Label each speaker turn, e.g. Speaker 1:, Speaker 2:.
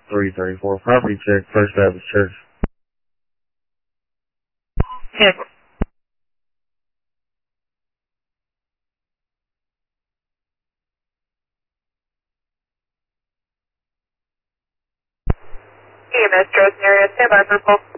Speaker 1: 334 property check, First Baptist Church.
Speaker 2: Yes. EMS Dresden area, stand by for call.